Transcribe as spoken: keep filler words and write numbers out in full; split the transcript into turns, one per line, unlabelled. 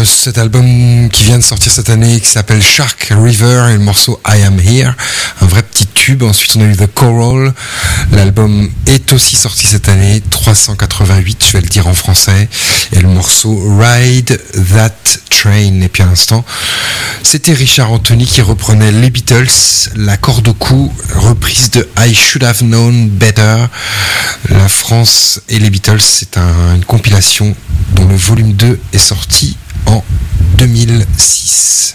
euh, cet album qui vient de sortir cette année qui s'appelle Shark River et le morceau I Am Here, un vrai petit tube. Ensuite on a eu The Coral, l'album est aussi sorti cette année, trois cent quatre-vingt-huit, je vais le dire en français, et le morceau Ride That Train. Et puis à l'instant c'était Richard Anthony qui reprenait les Beatles, la corde au cou, reprise de I Should Have Known Better. La France et les Beatles, c'est un, une compilation dont le volume deux est sorti en deux mille six.